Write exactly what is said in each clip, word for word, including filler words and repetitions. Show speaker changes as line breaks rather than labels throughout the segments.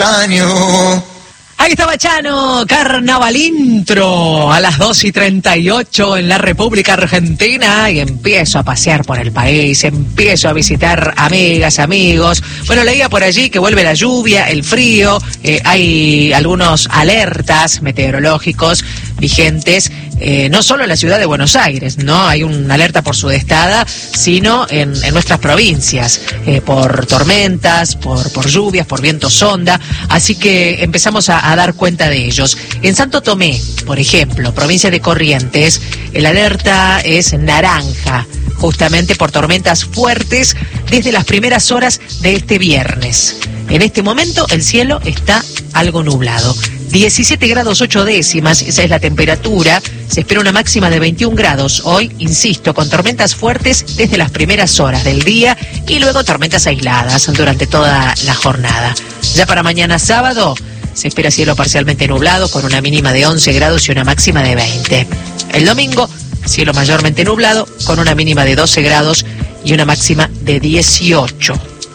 instantáneo.
Ahí estaba Chano, Carnaval Intro, a las dos y treinta y ocho en la República Argentina, y empiezo a pasear por el país, empiezo a visitar amigas, amigos. Bueno, leía por allí que vuelve la lluvia, el frío, eh, hay algunos alertas meteorológicos vigentes, eh, no solo en la ciudad de Buenos Aires, ¿no? Hay una alerta por sudestada, sino en, en nuestras provincias, eh, por tormentas, por, por lluvias, por viento sonda, así que empezamos a, a dar cuenta de ellos. En Santo Tomé, por ejemplo, provincia de Corrientes, el alerta es naranja, justamente por tormentas fuertes desde las primeras horas de este viernes. En este momento el cielo está algo nublado. diecisiete grados ocho décimas, esa es la temperatura. Se espera una máxima de veintiún grados. Hoy, insisto, con tormentas fuertes desde las primeras horas del día y luego tormentas aisladas durante toda la jornada. Ya para mañana sábado se espera cielo parcialmente nublado con una mínima de once grados y una máxima de veinte. El domingo, cielo mayormente nublado con una mínima de doce grados y una máxima de dieciocho.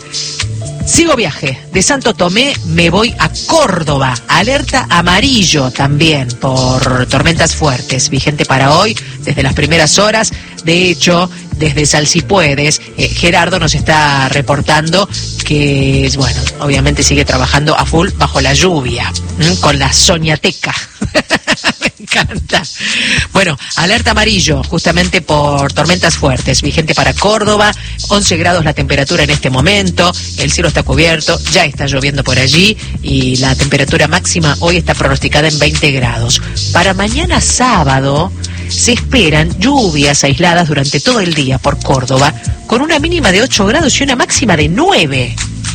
Sigo viaje. De Santo Tomé me voy a Córdoba. Alerta amarillo también por tormentas fuertes. Vigente para hoy desde las primeras horas. De hecho, desde Salsipuedes, eh, Gerardo nos está reportando que, bueno, obviamente sigue trabajando a full bajo la lluvia, ¿m? Con la soñateca. Me encanta. Bueno, alerta amarillo justamente por tormentas fuertes, vigente para Córdoba, once grados la temperatura en este momento, el cielo está cubierto, ya está lloviendo por allí y la temperatura máxima hoy está pronosticada en veinte grados. Para mañana sábado se esperan lluvias aisladas durante todo el día por Córdoba, con una mínima de ocho grados y una máxima de nueve.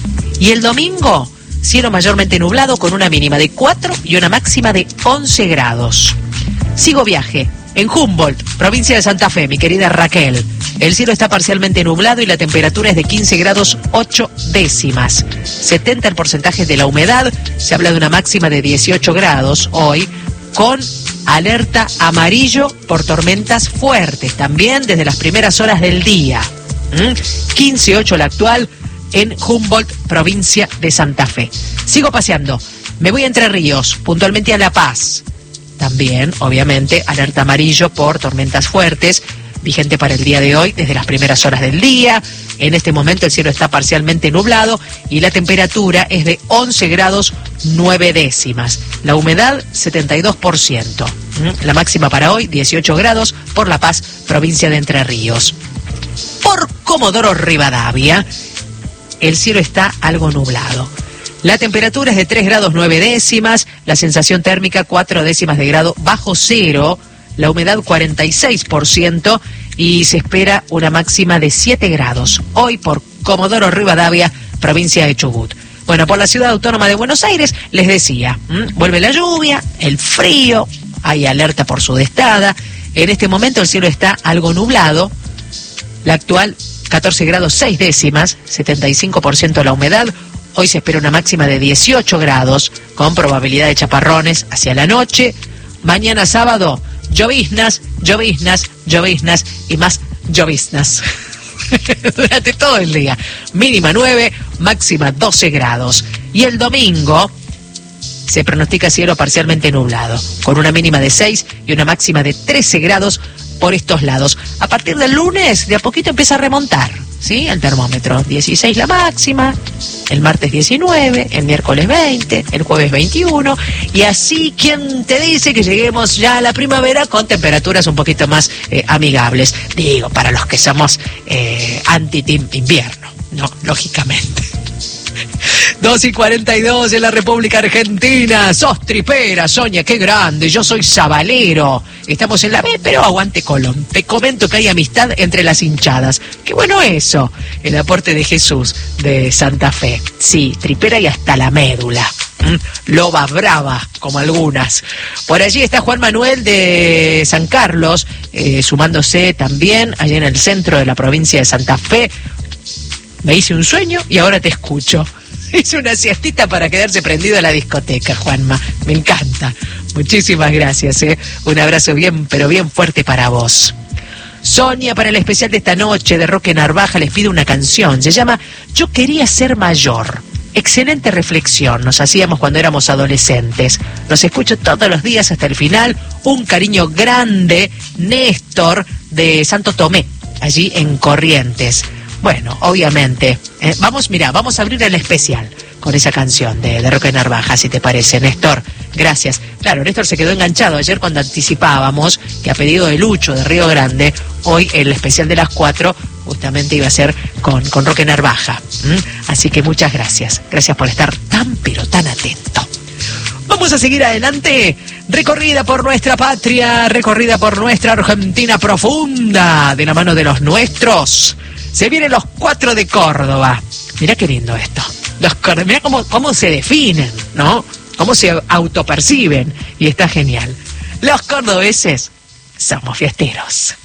Y el domingo, cielo mayormente nublado con una mínima de cuatro y una máxima de once grados. Sigo viaje. En Humboldt, provincia de Santa Fe, mi querida Raquel, el cielo está parcialmente nublado y la temperatura es de quince grados ocho décimas. setenta el porcentaje de la humedad, se habla de una máxima de dieciocho grados hoy, con alerta amarillo por tormentas fuertes, también desde las primeras horas del día. ¿Mm? quince ocho la actual en Humboldt, provincia de Santa Fe. Sigo paseando, me voy a Entre Ríos, puntualmente a La Paz. También, obviamente, alerta amarillo por tormentas fuertes, vigente para el día de hoy desde las primeras horas del día. En este momento el cielo está parcialmente nublado y la temperatura es de once grados nueve décimas. La humedad setenta y dos por ciento. La máxima para hoy dieciocho grados por La Paz, provincia de Entre Ríos. Por Comodoro Rivadavia, el cielo está algo nublado. La temperatura es de tres grados nueve décimas, la sensación térmica cuatro décimas de grado bajo cero, la humedad cuarenta y seis por ciento y se espera una máxima de siete grados. Hoy por Comodoro Rivadavia, provincia de Chubut. Bueno, por la ciudad autónoma de Buenos Aires, les decía, ¿m? vuelve la lluvia, el frío, hay alerta por sudestada. En este momento el cielo está algo nublado, la actual catorce grados seis décimas, setenta y cinco por ciento la humedad. Hoy se espera una máxima de dieciocho grados, con probabilidad de chaparrones hacia la noche. Mañana sábado, lloviznas, lloviznas, lloviznas y más lloviznas. Durante todo el día. Mínima nueve, máxima doce grados. Y el domingo se pronostica cielo parcialmente nublado, con una mínima de seis y una máxima de trece grados por estos lados. A partir del lunes, de a poquito empieza a remontar, ¿sí? El termómetro, dieciséis la máxima, el martes diecinueve, el miércoles veinte, el jueves veintiuno, y así, ¿quién te dice que lleguemos ya a la primavera con temperaturas un poquito más eh, amigables? Digo, para los que somos eh, anti-team invierno, ¿no? Lógicamente. dos y cuarenta y dos en la República Argentina. Sos tripera, Sonia, qué grande. Yo soy sabalero. Estamos en la B, pero aguante Colón. Te comento que hay amistad entre las hinchadas. Qué bueno eso. El aporte de Jesús de Santa Fe. Sí, tripera y hasta la médula. ¿Mm? Loba brava, como algunas. Por allí está Juan Manuel de San Carlos, eh, sumándose también allá en el centro de la provincia de Santa Fe. Me hice un sueño y ahora te escucho. Hice una siestita para quedarse prendido a la discoteca, Juanma. Me encanta. Muchísimas gracias, ¿eh? Un abrazo bien, pero bien fuerte para vos. Sonia, para el especial de esta noche de Roque Narvaja, les pido una canción. Se llama Yo quería ser mayor. excelente reflexión nos hacíamos cuando éramos adolescentes. Los escucho todos los días hasta el final. Un cariño grande, Néstor de Santo Tomé, allí en Corrientes. Bueno, obviamente, eh, vamos, mira, vamos a abrir el especial con esa canción de, de Roque Narvaja, si te parece, Néstor. Gracias. Claro, Néstor se quedó enganchado ayer cuando anticipábamos que a pedido de Lucho de Río Grande, hoy el especial de las cuatro justamente iba a ser con, con Roque Narvaja. ¿Mm? Así que muchas gracias. Gracias por estar tan, pero tan atento. Vamos a seguir adelante. Recorrida por nuestra patria, recorrida por nuestra Argentina profunda, de la mano de los nuestros. Se vienen los cuatro de Córdoba. Mirá qué lindo esto. Los, mirá cómo, cómo se definen, ¿no? Cómo se autoperciben. Y está genial. Los cordobeses somos fiesteros.